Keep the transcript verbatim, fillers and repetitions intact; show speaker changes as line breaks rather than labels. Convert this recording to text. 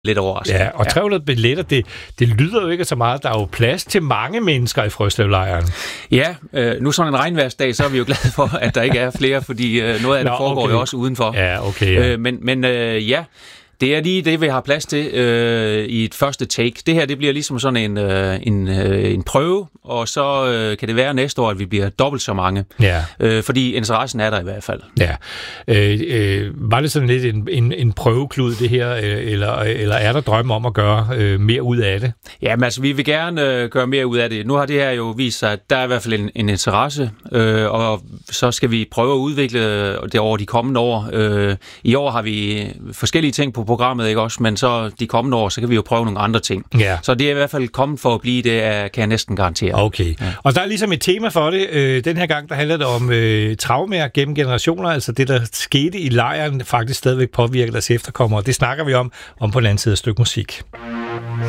lidt overraskende.
Ja, og tre hundrede ja. billetter, det, det lyder jo ikke så meget. Der er jo plads til mange mennesker i Frøslevlejren.
Ja, øh, nu sådan en regnværsdag, så er vi jo glade for, at der ikke er flere, fordi øh, noget af det Nå, foregår okay. jo også udenfor.
Ja, okay. Ja.
Øh, men men øh, ja, det er lige det, vi har plads til øh, i et første take. Det her, det bliver ligesom sådan en, øh, en, øh, en prøve, og så øh, kan det være næste år, at vi bliver dobbelt så mange.
Ja.
Øh, fordi interessen er der i hvert fald.
Ja. Øh, øh, var det sådan lidt en, en, en prøveklud, det her, eller, eller er der drømme om at gøre øh, mere ud af det?
Ja, men altså, vi vil gerne øh, gøre mere ud af det. Nu har det her jo vist sig, at der er i hvert fald en, en interesse, øh, og så skal vi prøve at udvikle det over de kommende år. Øh, I år har vi forskellige ting på programmet, ikke også? Men så de kommende år, så kan vi jo prøve nogle andre ting.
Ja.
Så det er i hvert fald kommet for at blive, det er, kan jeg næsten garantere.
Okay. Ja. Og der er ligesom et tema for det. Øh, den her gang, der handler det om øh, traumer gennem generationer, altså det, der skete i lejren, faktisk stadigvæk påvirker deres efterkommere. Det snakker vi om, om på den anden side af et stykke musik.